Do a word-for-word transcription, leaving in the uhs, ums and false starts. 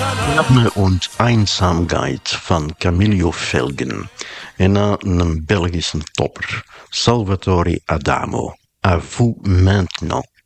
Arme und Einsamkeit van Camillo Felgen en na een Belgische topper, Salvatore Adamo. À vous maintenant.